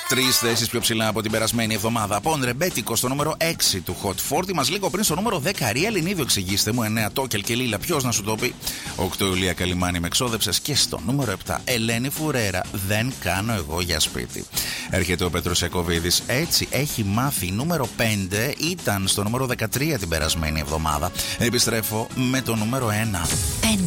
Τρεις θέσεις πιο ψηλά από την περασμένη εβδομάδα. Πον Ρεμπέτικο στο νούμερο 6 του Hot 40 μας, λίγο πριν στο νούμερο 10. Ρία Λινίδου, εξηγήστε μου. 9 Τόκελ και Λίλα, ποιος να σου το πει. 8 Ιουλία Καλιμάνη, με εξόδεψες. Και στο νούμερο 7 Ελένη Φουρέρα, δεν κάνω εγώ για σπίτι. Έρχεται ο Πέτρος Ιακωβίδης, έτσι έχει μάθει. Νούμερο 5 ήταν στο νούμερο 13 την περασμένη εβδομάδα. Επιστρέφω με το νούμερο 1.